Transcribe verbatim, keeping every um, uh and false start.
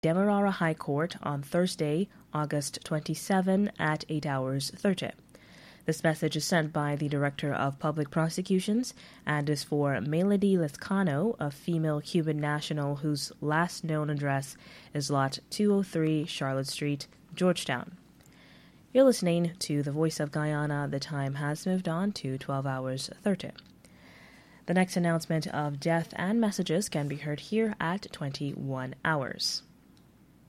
Demerara High Court on Thursday, August twenty-seventh at eight hours thirty. This message is sent by the Director of Public Prosecutions and is for Melody Lezcano, a female Cuban national whose last known address is Lot two oh three Charlotte Street, Georgetown. You're listening to The Voice of Guyana. The time has moved on to twelve hours thirty. The next announcement of death and messages can be heard here at twenty-one hours.